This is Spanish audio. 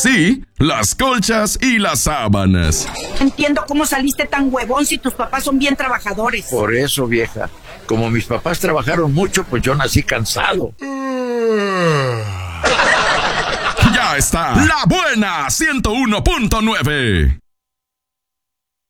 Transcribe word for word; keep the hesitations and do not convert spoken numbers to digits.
sí, las colchas y las sábanas. Entiendo cómo saliste tan huevón si tus papás son bien trabajadores. Por eso, vieja, como mis papás trabajaron mucho, pues yo nací cansado. Ya está, La Buena ciento uno punto nueve.